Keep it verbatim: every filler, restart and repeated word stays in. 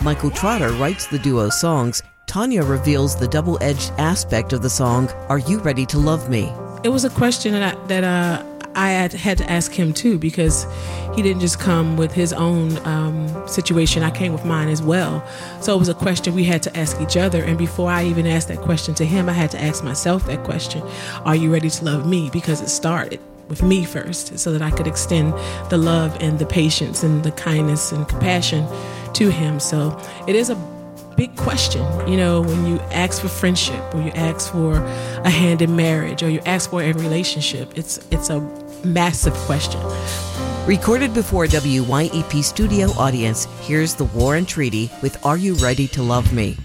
Michael Trotter writes the duo's songs, Tanya reveals the double-edged aspect of the song, Are You Ready to Love Me? It was a question that I, that uh, I had, had to ask him too, because he didn't just come with his own um, situation. I came with mine as well. So it was a question we had to ask each other. And before I even asked that question to him, I had to ask myself that question, Are you ready to love me? Because it started with me first, so that I could extend the love and the patience and the kindness and compassion to him. So it is a big question, you know, when you ask for friendship, or you ask for a hand in marriage, or you ask for a relationship. It's it's a massive question. Recorded before a W Y E P studio audience, here's The War and Treaty with Are You Ready to Love Me?